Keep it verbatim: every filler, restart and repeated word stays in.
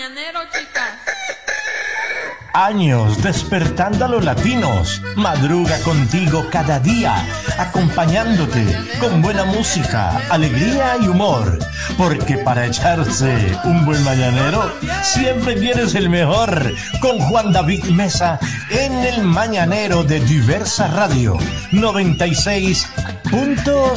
mañanero, chicas. Años despertando a los latinos. Madruga contigo cada día, acompañándote con buena música, alegría y humor. Porque para echarse un buen mañanero, siempre quieres el mejor. Con Juan David Mesa en el Mañanero de Diversa Radio noventa y seis punto